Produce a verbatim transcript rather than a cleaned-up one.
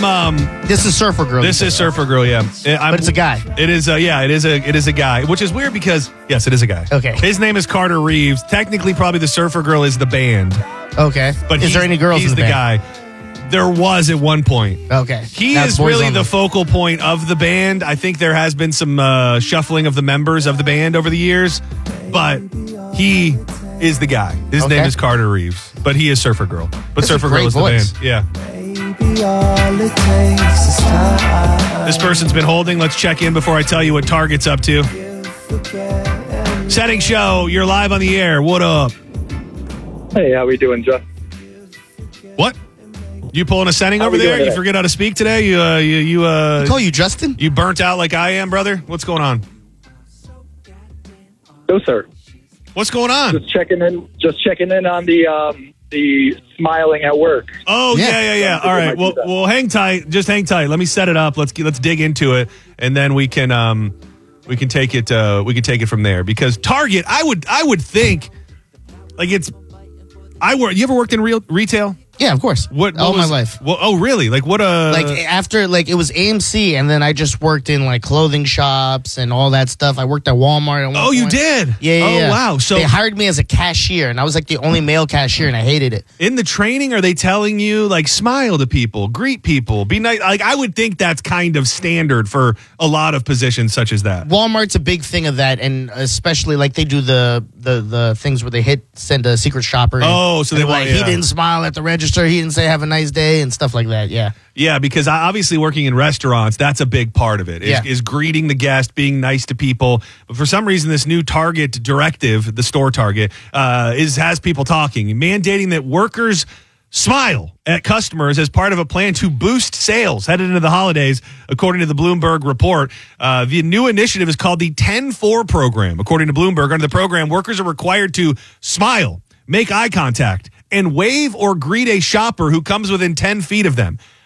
I'm. Um, this is Surfer Girl. This is Surfer Girl. Yeah, I'm, but it's a guy. It is. A, yeah, it is a. It is a guy, which is weird because yes, it is a guy. Okay. His name is Carter Reeves. Technically, probably the Surfer Girl is the band. Okay. But is there any girls he's in the, the band? guy. There was at one point. Okay. He That's is boys really only. the focal point of the band. I think there has been some uh, shuffling of the members of the band over the years, but he is the guy. His Okay. name is Carter Reeves, but he is Surfer Girl. But That's a Surfer Girl great is voice. the band. Yeah. This person's been holding. Let's check in before I tell you what Target's up to. Setting show. You're live on the air. What up? Hey, how we doing, Jeff? What? You pulling a setting How over we there? doing You today? forget how to speak today? You uh, you you uh, I call you Justin? you burnt out like I am, brother? What's going on? No, sir. What's going on? Just checking in. Just checking in on the um, the smiling at work. Oh yeah, Yeah. yeah, yeah. All right. Well, well, hang tight. Just hang tight. Let me set it up. Let's get- let's dig into it, and then we can um we can take it uh we can take it from there. Because Target, I would I would think like it's I work. You ever worked in real retail? Yeah, of course. What, what All was- my life. Well, oh really? Like what? Uh, Like after, like it was A M C, and then I just worked in like clothing shops and all that stuff. I worked at Walmart. At one oh, you point. did? Yeah, yeah. Oh yeah. wow. So they hired me as a cashier, and I was like the only male cashier, and I hated it. in the training, are they telling you like smile to people, greet people, be nice? Like I would think that's kind of standard for a lot of positions such as that. Walmart's a big thing of that, and especially like they do the the the things where they hit send a secret shopper. in. Oh, so And they they're want- like yeah. he didn't smile at the register, he didn't say have a nice day and stuff like that. Yeah, Yeah, because I- obviously working in restaurants, that's a big part of it, is, Yeah. is greeting the guest, being nice to people. But for some reason, this new Target directive, the store Target, uh, is has people talking, mandating that workers smile at customers as part of a plan to boost sales headed into the holidays, according to the Bloomberg report. Uh, the new initiative is called the ten four program. According to Bloomberg, under the program, workers are required to smile, make eye contact, and wave or greet a shopper who comes within ten feet of them.